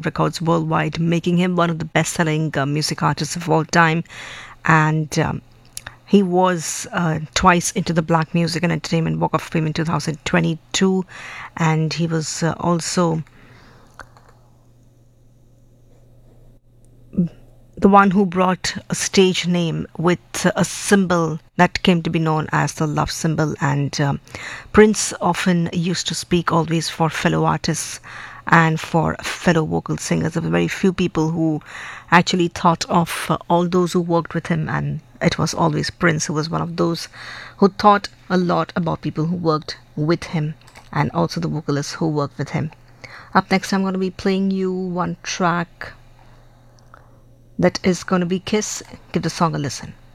records worldwide, making him one of the best-selling music artists of all time. And he was twice into the Black Music and Entertainment Walk of Fame in 2022, and he was also the one who brought a stage name with a symbol that came to be known as the love symbol. And Prince often used to speak always for fellow artists and for fellow vocal singers. There were very few people who actually thought of all those who worked with him, and it was always Prince who was one of those who thought a lot about people who worked with him and also the vocalists who worked with him. Up next, I'm going to be playing you one track that is going to be Kiss. Give the song a listen.